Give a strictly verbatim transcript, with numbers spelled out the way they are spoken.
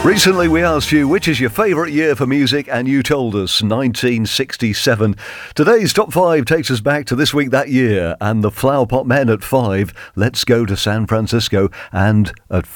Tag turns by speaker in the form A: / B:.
A: Recently we asked you which is your favourite year for music and you told us nineteen sixty-seven. Today's top five takes us back to this week that year and the Flower Pot Men at five. Let's go to San Francisco, and at